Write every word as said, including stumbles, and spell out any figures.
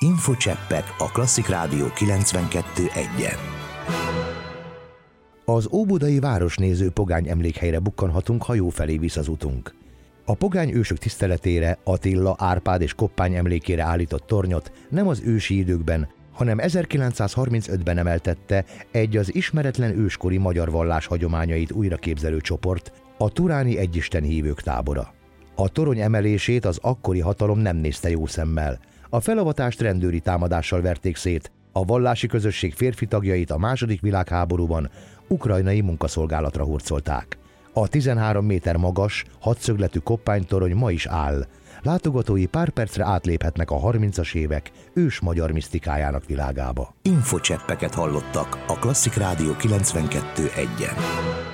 Infocseppek a Klasszik Rádió kilencvenkettő egyen. Az óbudai városnéző pogány emlékhelyre bukkanhatunk, ha jó felé visz az utunk. A pogány ősök tiszteletére, Attila, Árpád és Koppány emlékére állított tornyot nem az ősi időkben, hanem ezerkilencszázharmincötben emeltette egy az ismeretlen őskori magyar vallás hagyományait újraképzelő csoport, a turáni egyistenhívők tábora. A torony emelését az akkori hatalom nem nézte jó szemmel. A felavatást rendőri támadással verték szét, a vallási közösség férfi tagjait a második világháborúban ukrajnai munkaszolgálatra hurcolták. A tizenhárom méter magas, hatszögletű koppánytorony ma is áll. Látogatói pár percre átléphetnek a harmincas évek ős magyar misztikájának világába. Infocseppeket hallottak a Klasszik Rádió kilencvenkettő egyen.